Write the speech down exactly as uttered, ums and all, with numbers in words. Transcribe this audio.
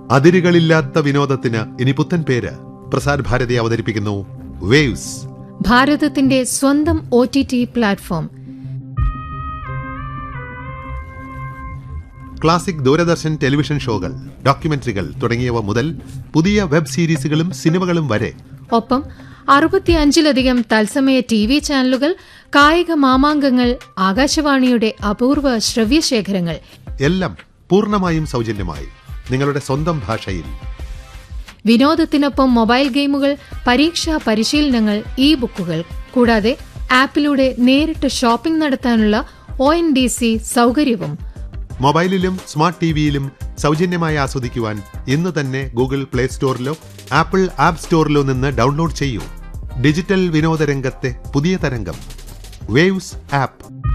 അതിരുകളില്ലാത്ത വിനോദത്തിന് ഇനി പുത്തൻ പേര്. പ്രസാർ ഭാരതി അവതരിപ്പിക്കുന്നു വേവ്സ്, ഭാരതത്തിന്റെ സ്വന്തം O T T platform. Classic Doordarshan television ഷോകൾ, ഡോക്യുമെന്ററികൾ തുടങ്ങിയവ മുതൽ പുതിയ വെബ് സീരീസുകളും സിനിമകളും വരെ. ഒപ്പം അറുപത്തിയഞ്ചിലധികം തത്സമയ ടി വി ചാനലുകൾ, കായിക മാമാങ്കങ്ങൾ, ആകാശവാണിയുടെ അപൂർവ ശ്രവ്യശേഖരങ്ങൾ എല്ലാം പൂർണ്ണമായും സൗജന്യമായി നിങ്ങളുടെ സ്വന്തം ഭാഷയിൽ. വിനോദത്തിനൊപ്പം മൊബൈൽ ഗെയിമുകൾ, പരീക്ഷാ പരിശീലനങ്ങൾ, ഇ ബുക്കുകൾ, കൂടാതെ ആപ്പിലൂടെ നേരിട്ട് ഷോപ്പിംഗ് നടത്താനുള്ള ഒ എൻ ഡി സി സൗകര്യവും. മൊബൈലിലും സ്മാർട്ട് ടിവിയിലും സൗജന്യമായി ആസ്വദിക്കുവാൻ ഇന്ന് തന്നെ ഗൂഗിൾ പ്ലേ സ്റ്റോറിലോ ആപ്പിൾ ആപ്പ് സ്റ്റോറിലോ നിന്ന് ഡൗൺലോഡ് ചെയ്യൂ. ഡിജിറ്റൽ വിനോദ രംഗത്തെ പുതിയ തരംഗം വേവ്സ് ആപ്പ്.